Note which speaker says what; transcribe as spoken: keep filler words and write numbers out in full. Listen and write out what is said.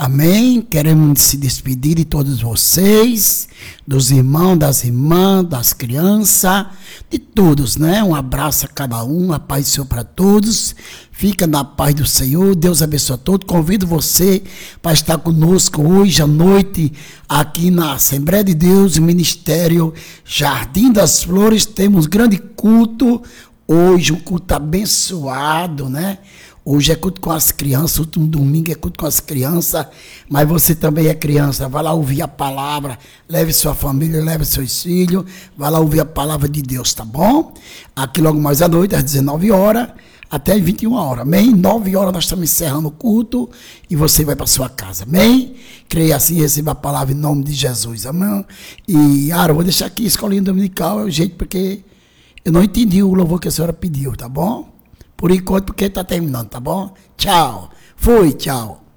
Speaker 1: Amém? Queremos se despedir de todos vocês, dos irmãos, das irmãs, das crianças, de todos, né? Um abraço a cada um, a paz do Senhor para todos. Fica na paz do Senhor, Deus abençoe a todos. Convido você para estar conosco hoje à noite, aqui na Assembleia de Deus, Ministério Jardim das Flores. Temos grande culto, hoje um culto abençoado, né? Hoje é culto com as crianças, o último domingo é culto com as crianças, mas você também é criança, vai lá ouvir a palavra, leve sua família, leve seus filhos, vai lá ouvir a palavra de Deus, tá bom? Aqui logo mais à noite, às dezenove horas, até às vinte e uma horas, amém? nove horas nós estamos encerrando o culto e você vai para sua casa, amém? Creia assim e receba a palavra em nome de Jesus, amém? E, Ara, eu vou deixar aqui escolinha dominical, é o jeito porque eu não entendi o louvor que a senhora pediu, tá bom? Por enquanto, porque está terminando, tá bom? Tchau. Fui, tchau.